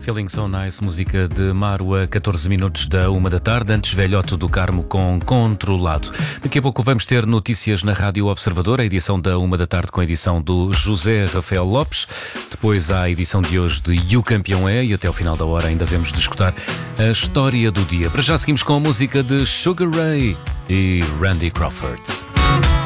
Feeling So Nice, música de Maru a 14 minutos da 1 da tarde, antes Velhote do Carmo com Controlado. Daqui a pouco vamos ter notícias na Rádio Observador, a edição da 1 da tarde com a edição do José Rafael Lopes. Depois há a edição de hoje de E o Campeão é, e até ao final da hora ainda vamos de escutar a história do dia. Para já seguimos com a música de Sugar Ray e Randy Crawford.